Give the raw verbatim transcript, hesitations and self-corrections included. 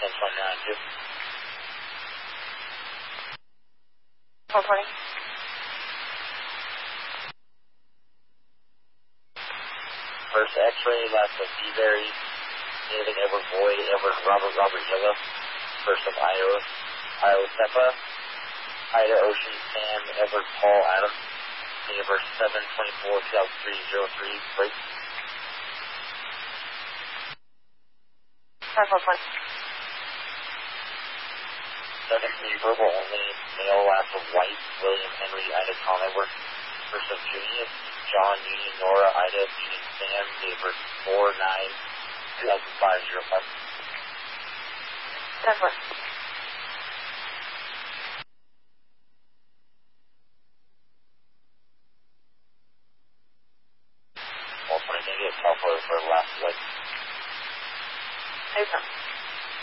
ten twenty-nine two. four twenty. First X-ray, last of D-Berry, anything Edward Boyd, Edward Robert, Robert Yellow. First of Iowa, Iowa Sepa, Ida Ocean, Sam, Edward Paul Adams. Neighbor seven twenty-four, two thousand three oh three, break. five four twenty. Second three, verbal only, male, last of White, William Henry, Ida Tom Edward. First of Junius, John, Union, Nora, Ida, Union, Sam, neighbor four nine, two thousand five oh five. ten four. All twenty, negative, California for the last leg. April.